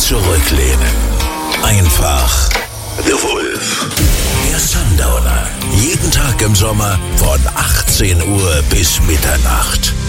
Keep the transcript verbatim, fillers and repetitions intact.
zurücklehnen. Einfach The Wolf. Der Sundowner. Jeden Tag im Sommer von achtzehn Uhr bis Mitternacht.